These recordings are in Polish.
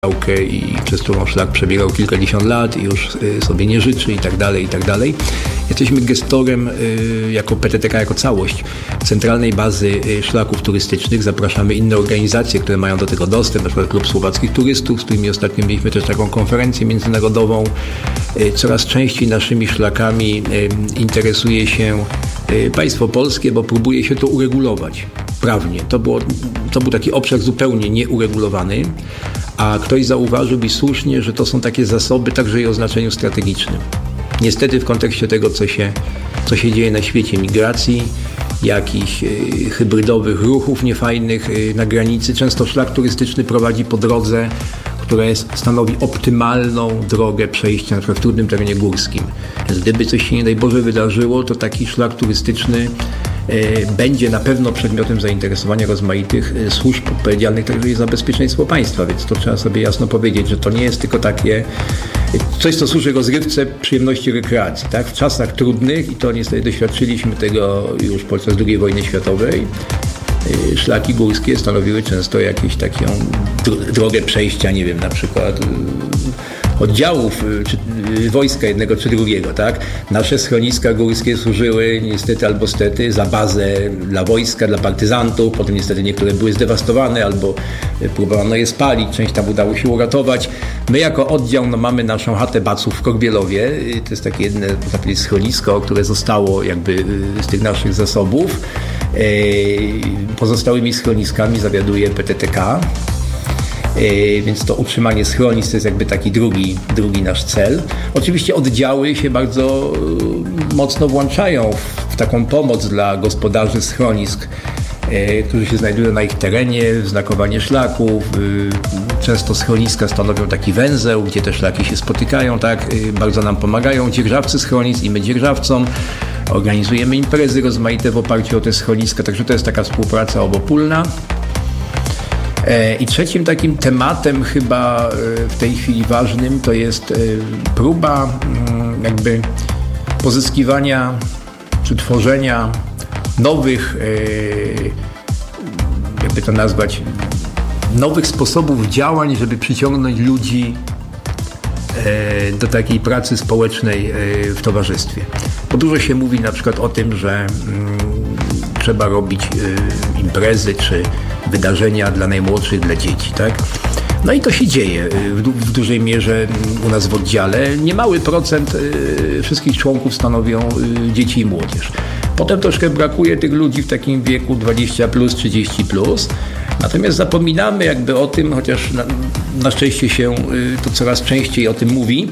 działkę i przez którą szlak przebiegał kilkadziesiąt lat i już sobie nie życzy i tak dalej, i tak dalej. Jesteśmy gestorem jako PTTK, jako całość centralnej bazy szlaków turystycznych. Zapraszamy inne organizacje, które mają do tego dostęp, na przykład Klub Słowackich Turystów, z którymi ostatnio mieliśmy też taką konferencję międzynarodową. Coraz częściej naszymi szlakami interesuje się państwo polskie, bo próbuje się to uregulować prawnie. To był taki obszar zupełnie nieuregulowany, a ktoś zauważył i słusznie, że to są takie zasoby także i o znaczeniu strategicznym. Niestety w kontekście tego, co się dzieje na świecie migracji, jakichś hybrydowych ruchów niefajnych na granicy, często szlak turystyczny prowadzi po drodze, która stanowi optymalną drogę przejścia, na przykład w trudnym terenie górskim. Więc gdyby coś się nie daj Boże wydarzyło, to taki szlak turystyczny będzie na pewno przedmiotem zainteresowania rozmaitych służb odpowiedzialnych także za bezpieczeństwo państwa, więc to trzeba sobie jasno powiedzieć, że to nie jest tylko takie coś, co służy rozrywce, przyjemności, rekreacji. Tak? W czasach trudnych, i to niestety doświadczyliśmy tego już podczas II wojny światowej, szlaki górskie stanowiły często jakąś taką drogę przejścia, nie wiem, na przykład oddziałów czy wojska jednego czy drugiego, tak? Nasze schroniska górskie służyły niestety albo stety za bazę dla wojska, dla partyzantów, potem niestety niektóre były zdewastowane albo próbowano je spalić, część tam udało się uratować. My jako oddział mamy naszą chatę Baców w Korbielowie, to jest takie jedno schronisko, które zostało jakby z tych naszych zasobów. Pozostałymi schroniskami zawiaduje PTTK. Więc to utrzymanie schronisk to jest jakby taki drugi nasz cel. Oczywiście oddziały się bardzo mocno włączają w taką pomoc dla gospodarzy schronisk, którzy się znajdują na ich terenie, znakowanie szlaków. Często schroniska stanowią taki węzeł, gdzie te szlaki się spotykają, tak? Bardzo nam pomagają dzierżawcy schronisk i my dzierżawcom. Organizujemy imprezy rozmaite w oparciu o te schroniska, także to jest taka współpraca obopólna. I trzecim takim tematem chyba w tej chwili ważnym to jest próba jakby pozyskiwania czy tworzenia nowych, jakby to nazwać, nowych sposobów działań, żeby przyciągnąć ludzi do takiej pracy społecznej w towarzystwie. Bo dużo się mówi na przykład o tym, że trzeba robić imprezy czy wydarzenia dla najmłodszych, dla dzieci, tak? No i to się dzieje w dużej mierze u nas w oddziale. Niemały procent wszystkich członków stanowią dzieci i młodzież. Potem troszkę brakuje tych ludzi w takim wieku 20+, 30+. Natomiast zapominamy jakby o tym, chociaż na szczęście się to coraz częściej o tym mówi,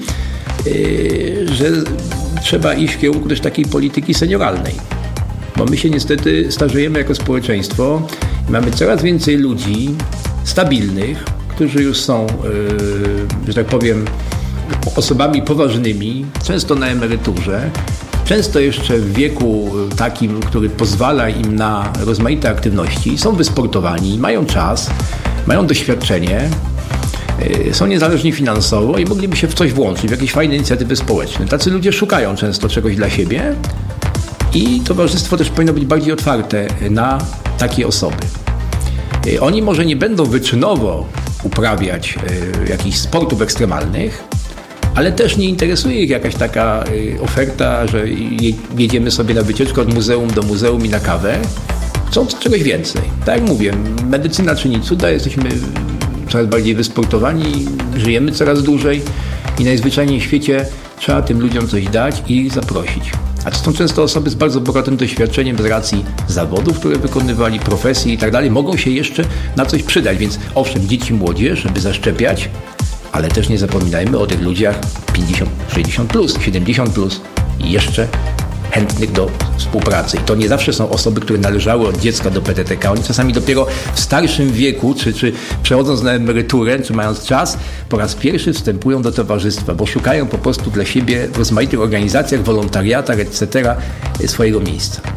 że trzeba iść w kierunku też takiej polityki senioralnej. Bo my się niestety starzejemy jako społeczeństwo i mamy coraz więcej ludzi stabilnych, którzy już są, że tak powiem, osobami poważnymi, często na emeryturze, często jeszcze w wieku takim, który pozwala im na rozmaite aktywności, są wysportowani, mają czas, mają doświadczenie, są niezależni finansowo i mogliby się w coś włączyć, w jakieś fajne inicjatywy społeczne. Tacy ludzie szukają często czegoś dla siebie i towarzystwo też powinno być bardziej otwarte na takie osoby. Oni może nie będą wyczynowo uprawiać jakichś sportów ekstremalnych, ale też nie interesuje ich jakaś taka oferta, że jedziemy sobie na wycieczkę od muzeum do muzeum i na kawę. Chcą czegoś więcej. Tak jak mówię, medycyna czyni cuda, jesteśmy coraz bardziej wysportowani, żyjemy coraz dłużej i najzwyczajniej w świecie trzeba tym ludziom coś dać i ich zaprosić. A to są często osoby z bardzo bogatym doświadczeniem z racji zawodów, które wykonywali, profesji i tak dalej, mogą się jeszcze na coś przydać. Więc owszem, dzieci, młodzież, żeby zaszczepiać, ale też nie zapominajmy o tych ludziach 50, 60+, 70+ i jeszcze chętnych do współpracy. I to nie zawsze są osoby, które należały od dziecka do PTTK. Oni czasami dopiero w starszym wieku, czy przechodząc na emeryturę, czy mając czas, po raz pierwszy wstępują do towarzystwa, bo szukają po prostu dla siebie w rozmaitych organizacjach, wolontariatach, etc. swojego miejsca.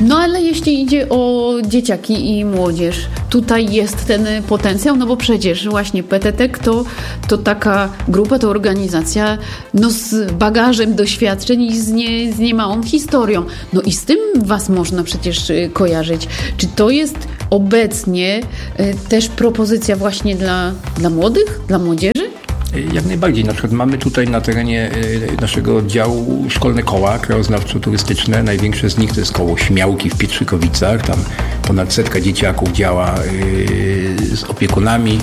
No ale jeśli idzie o dzieciaki i młodzież, tutaj jest ten potencjał, no bo przecież właśnie PTT to taka grupa, to organizacja no z bagażem doświadczeń i z niemałą historią. No i z tym was można przecież kojarzyć. Czy to jest obecnie też propozycja właśnie dla młodych, dla młodzieży? Jak najbardziej. Na przykład mamy tutaj na terenie naszego oddziału szkolne koła krajoznawczo-turystyczne. Największe z nich to jest koło Śmiałki w Pietrzykowicach. Tam ponad 100 dzieciaków działa z opiekunami.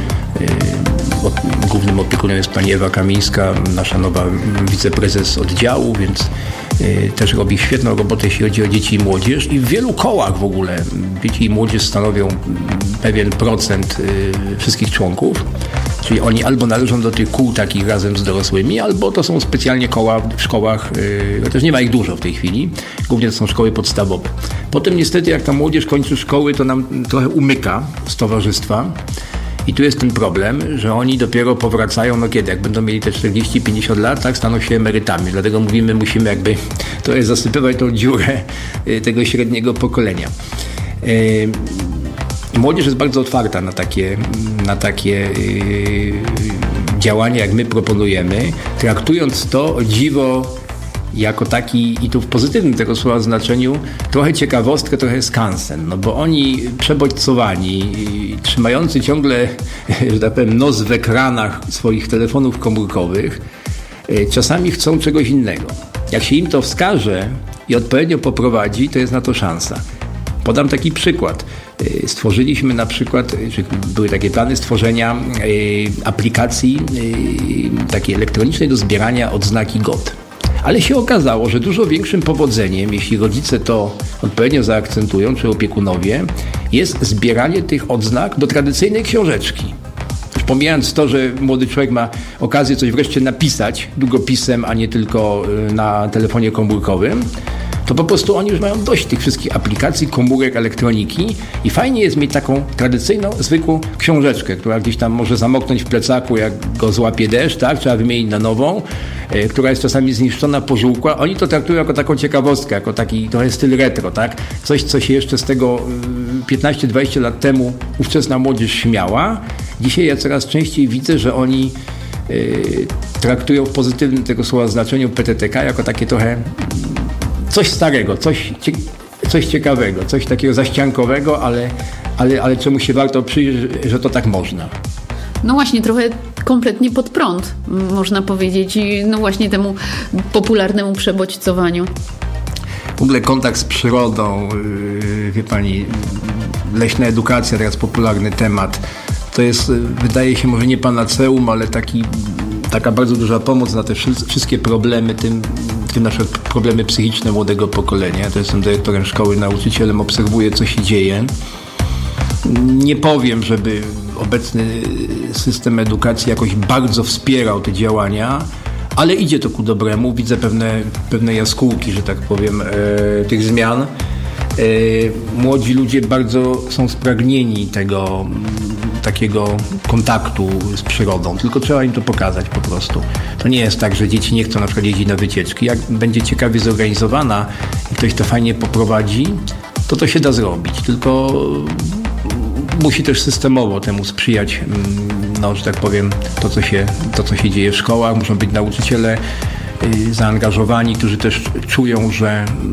Głównym opiekunem jest pani Ewa Kamińska, nasza nowa wiceprezes oddziału, więc też robi świetną robotę, jeśli chodzi o dzieci i młodzież. I w wielu kołach w ogóle dzieci i młodzież stanowią pewien procent wszystkich członków. Czyli oni albo należą do tych kół takich razem z dorosłymi, albo to są specjalnie koła w szkołach, też nie ma ich dużo w tej chwili, głównie to są szkoły podstawowe. Potem niestety jak ta młodzież kończy szkoły, to nam trochę umyka z towarzystwa i tu jest ten problem, że oni dopiero powracają, no kiedy, jak będą mieli te 40-50 lat, tak, staną się emerytami. Dlatego mówimy, musimy jakby trochę zasypywać tą dziurę tego średniego pokolenia. Młodzież jest bardzo otwarta na takie działania, jak my proponujemy, traktując to o dziwo jako taki, i tu w pozytywnym tego słowa znaczeniu, trochę ciekawostkę, trochę skansen, no bo oni przebodźcowani, trzymający ciągle, że tak powiem, nos w ekranach swoich telefonów komórkowych, czasami chcą czegoś innego. Jak się im to wskaże i odpowiednio poprowadzi, to jest na to szansa. Podam taki przykład. Stworzyliśmy na przykład, czy były takie plany stworzenia aplikacji takiej elektronicznej do zbierania odznaki GOT. Ale się okazało, że dużo większym powodzeniem, jeśli rodzice to odpowiednio zaakcentują, czy opiekunowie, jest zbieranie tych odznak do tradycyjnej książeczki. Już pomijając to, że młody człowiek ma okazję coś wreszcie napisać długopisem, a nie tylko na telefonie komórkowym, to po prostu oni już mają dość tych wszystkich aplikacji, komórek, elektroniki i fajnie jest mieć taką tradycyjną, zwykłą książeczkę, która gdzieś tam może zamoknąć w plecaku, jak go złapie deszcz, tak? Trzeba wymienić na nową, która jest czasami zniszczona, pożółkła. Oni to traktują jako taką ciekawostkę, jako taki trochę styl retro, tak? Coś, co się jeszcze z tego 15-20 lat temu ówczesna młodzież śmiała. Dzisiaj ja coraz częściej widzę, że oni traktują w pozytywnym tego słowa znaczeniu PTTK jako takie trochę coś starego, coś ciekawego, coś takiego zaściankowego, ale czemu się warto przyjrzeć, że to tak można. No właśnie, trochę kompletnie pod prąd, można powiedzieć, no właśnie temu popularnemu przebodźcowaniu. W ogóle kontakt z przyrodą, wie pani, leśna edukacja, teraz popularny temat, to jest, wydaje się, może nie panaceum, ale taka bardzo duża pomoc na te wszystkie problemy, tym na przykład problemy psychiczne młodego pokolenia. Ja to jestem dyrektorem szkoły, nauczycielem, obserwuję, co się dzieje. Nie powiem, żeby obecny system edukacji jakoś bardzo wspierał te działania, ale idzie to ku dobremu. Widzę pewne jaskółki, że tak powiem, tych zmian. Młodzi ludzie bardzo są spragnieni tego takiego kontaktu z przyrodą, tylko trzeba im to pokazać po prostu. To nie jest tak, że dzieci nie chcą na przykład jeździć na wycieczki. Jak będzie ciekawie zorganizowana i ktoś to fajnie poprowadzi, to się da zrobić, tylko musi też systemowo temu sprzyjać, no, że tak powiem, to, co się dzieje w szkołach. Muszą być nauczyciele zaangażowani, którzy też czują, że